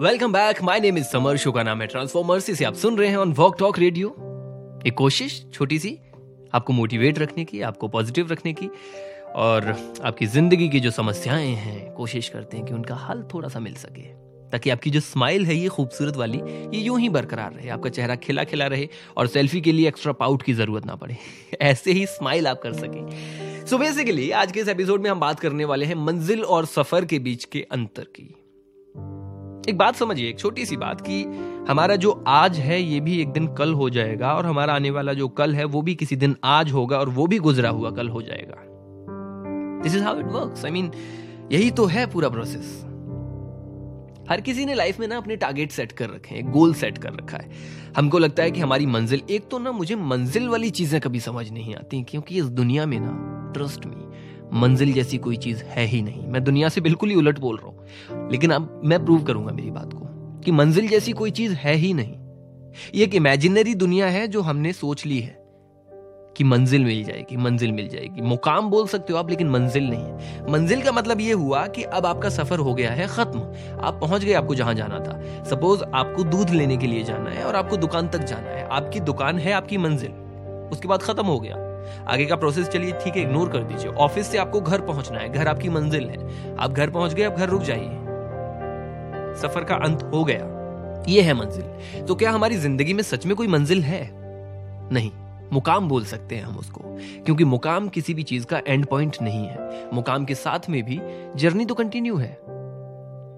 Welcome back, my name is summer, show का नाम है ट्रांसफॉर्मर्स। इसे आप सुन रहे हैं ऑन वॉक टॉक रेडियो। एक कोशिश छोटी सी आपको मोटिवेट रखने की, आपको पॉजिटिव रखने की, और आपकी जिंदगी की जो समस्याएं हैं कोशिश करते हैं कि उनका हल थोड़ा सा मिल सके, ताकि आपकी जो स्माइल है ये खूबसूरत वाली, ये यूं ही बरकरार रहे, आपका चेहरा खिला खिला रहे और सेल्फी के लिए एक्स्ट्रा पाउट की जरूरत ना पड़े। ऐसे ही स्माइल आप कर सके। सो बेसिकली आज के इस एपिसोड में हम बात करने वाले हैं मंजिल और सफर के बीच के अंतर की। एक बात समझिए, एक छोटी सी बात, कि हमारा जो आज है ये भी एक दिन कल हो जाएगा, और हमारा आने वाला जो कल है वो भी किसी दिन आज होगा, और वो भी गुजरा हुआ कल हो जाएगा। This is how it works. I mean, यही तो है पूरा प्रोसेस। हर किसी ने लाइफ में ना अपने टारगेट सेट कर रखे हैं, गोल सेट कर रखा है। हमको लगता है कि हमारी मंजिल, एक तो ना मुझे मंजिल वाली चीजें कभी समझ नहीं आती, क्योंकि इस दुनिया में ना, ट्रस्ट मी, मंजिल जैसी कोई चीज है ही नहीं। मैं दुनिया से बिल्कुल ही उलट बोल रहा हूं, लेकिन अब मैं प्रूव करूंगा मेरी बात को, कि मंजिल जैसी कोई चीज है ही नहीं। ये एक इमेजिनरी दुनिया है जो हमने सोच ली है कि मंजिल मिल जाएगी, मंजिल मिल जाएगी। मुकाम बोल सकते हो आप, लेकिन मंजिल नहीं है। मंजिल का मतलब ये हुआ कि अब आपका सफर हो गया है खत्म, आप पहुंच गए आपको जहां जाना था। सपोज आपको दूध लेने के लिए जाना है और आपको दुकान तक जाना है, आपकी दुकान है आपकी मंजिल, उसके बाद खत्म हो गया। आगे का प्रोसेस चलिए ठीक है, इग्नोर कर दीजिए। ऑफिस से आपको घर पहुंचना है, घर आपकी मंजिल है, आप घर पहुंच गए, अब घर रुक जाइए, सफर का अंत हो गया। ये है मंजिल। तो क्या हमारी जिंदगी में सच में कोई मंजिल है? नहीं, मुकाम बोल सकते हैं हम उसको, क्योंकि मुकाम किसी भी चीज का एंड पॉइंट नहीं है। मुकाम के साथ में भी जर्नी तो कंटिन्यू है।